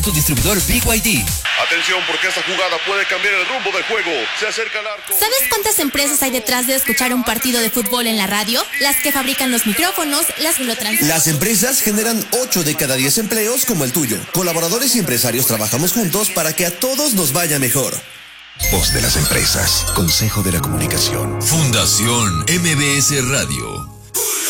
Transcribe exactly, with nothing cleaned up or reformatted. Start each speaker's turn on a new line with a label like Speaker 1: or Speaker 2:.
Speaker 1: Tu distribuidor B Y D.
Speaker 2: Atención, porque esta jugada puede cambiar el rumbo del juego. Se acerca al arco.
Speaker 3: ¿Sabes cuántas empresas hay detrás de escuchar un partido de fútbol en la radio? Las que fabrican los micrófonos, las que lo transmiten.
Speaker 4: Las empresas generan ocho de cada diez empleos como el tuyo. Colaboradores y empresarios trabajamos juntos para que a todos nos vaya mejor.
Speaker 5: Voz de las empresas. Consejo de la Comunicación.
Speaker 1: Fundación M B S Radio.